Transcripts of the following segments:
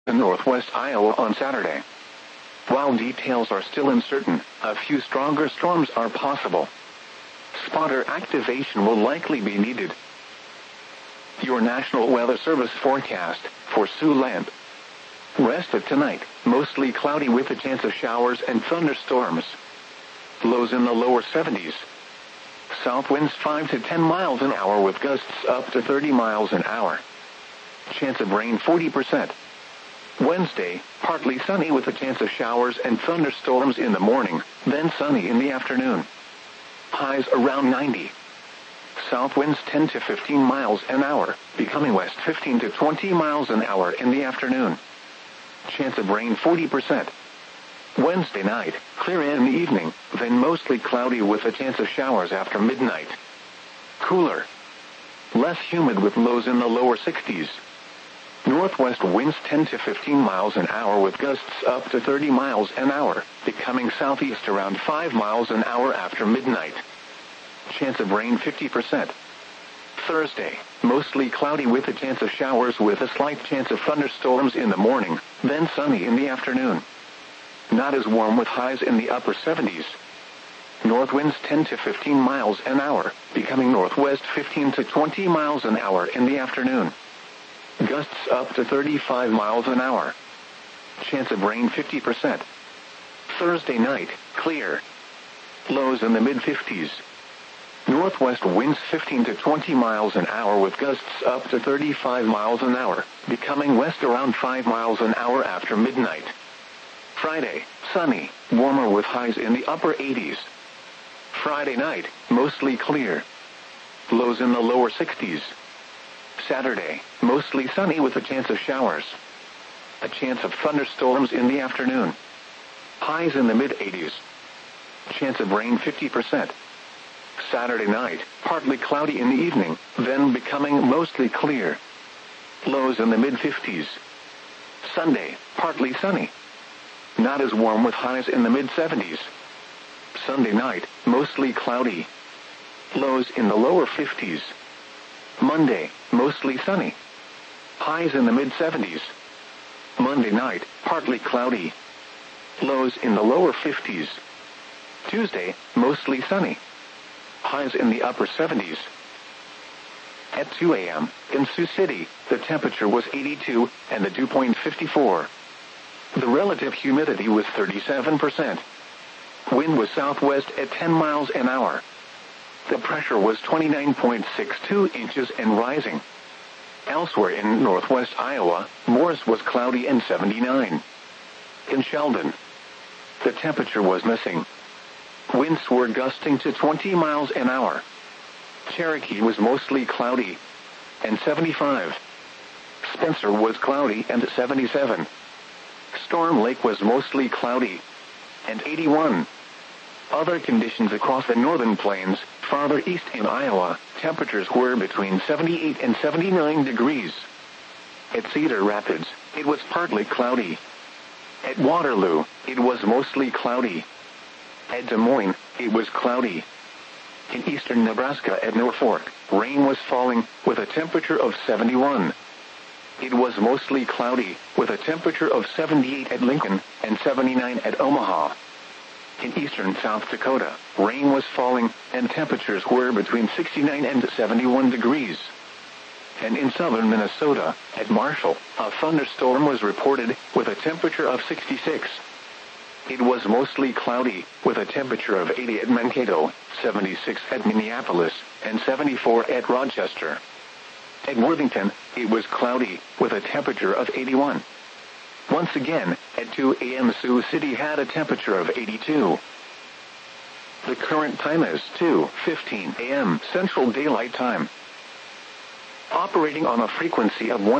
in northwest Iowa on Saturday. While details are still uncertain, a few stronger storms are possible. Spotter activation will likely be needed. Your National Weather Service forecast for Siouxland. Rest of tonight, mostly cloudy with a chance of showers and thunderstorms. Lows in the lower 70s. South winds 5 to 10 miles an hour with gusts up to 30 miles an hour. Chance of rain 40%. Wednesday, partly sunny with a chance of showers and thunderstorms in the morning, then sunny in the afternoon. Highs around 90. South winds 10 to 15 miles an hour, becoming west 15 to 20 miles an hour in the afternoon. Chance of rain 40%. Wednesday night, clear in the evening, then mostly cloudy with a chance of showers after midnight. Cooler. Less humid with lows in the lower 60s. Northwest winds 10 to 15 miles an hour with gusts up to 30 miles an hour, becoming southeast around 5 miles an hour after midnight. Chance of rain 50%. Thursday, mostly cloudy with a chance of showers with a slight chance of thunderstorms in the morning, then sunny in the afternoon. Not as warm with highs in the upper 70s. North winds 10 to 15 miles an hour, becoming northwest 15 to 20 miles an hour in the afternoon. Gusts up to 35 miles an hour. Chance of rain 50%. Thursday night, clear. Lows in the mid-50s. Northwest winds 15 to 20 miles an hour with gusts up to 35 miles an hour, becoming west around 5 miles an hour after midnight. Friday, sunny, warmer with highs in the upper 80s. Friday night, mostly clear. Lows in the lower 60s. Saturday, mostly sunny with a chance of showers. A chance of thunderstorms in the afternoon. Highs in the mid-80s. Chance of rain 50%. Saturday night, partly cloudy in the evening, then becoming mostly clear. Lows in the mid-50s. Sunday, partly sunny. Not as warm with highs in the mid-70s. Sunday night, mostly cloudy. Lows in the lower 50s. Monday, mostly sunny. Highs in the mid-70s. Monday night, partly cloudy. Lows in the lower 50s. Tuesday, mostly sunny. Highs in the upper 70s. At 2 a.m., in Sioux City, the temperature was 82 and the dew point 54. The relative humidity was 37%. Wind was southwest at 10 miles an hour. The pressure was 29.62 inches and rising. Elsewhere in northwest Iowa, Morris was cloudy and 79. In Sheldon, the temperature was missing. Winds were gusting to 20 miles an hour. Cherokee was mostly cloudy and 75. Spencer was cloudy and 77. Storm Lake was mostly cloudy and 81. Other conditions across the northern plains, farther east in Iowa, temperatures were between 78 and 79 degrees. At Cedar Rapids, it was partly cloudy. At Waterloo, it was mostly cloudy. At Des Moines, it was cloudy. In eastern Nebraska at Norfolk, rain was falling, with a temperature of 71. It was mostly cloudy, with a temperature of 78 at Lincoln, and 79 at Omaha. In eastern South Dakota, rain was falling, and temperatures were between 69 and 71 degrees. And in southern Minnesota, at Marshall, a thunderstorm was reported, with a temperature of 66. It was mostly cloudy, with a temperature of 80 at Mankato, 76 at Minneapolis, and 74 at Rochester. At Worthington, it was cloudy, with a temperature of 81. Once again, at 2 a.m. Sioux City had a temperature of 82. The current time is 2:15 a.m. Central Daylight Time. Operating on a frequency of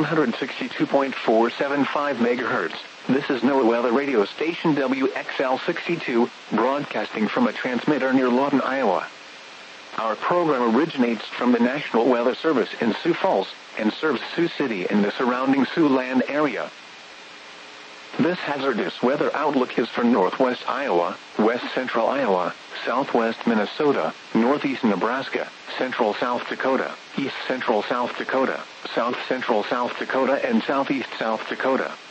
162.475 MHz, this is NOAA Weather Radio Station WXL62, broadcasting from a transmitter near Lawton, Iowa. Our program originates from the National Weather Service in Sioux Falls and serves Sioux City and the surrounding Siouxland area. This hazardous weather outlook is for northwest Iowa, west central Iowa, southwest Minnesota, northeast Nebraska, central South Dakota, east central South Dakota, south central South Dakota, and southeast South Dakota.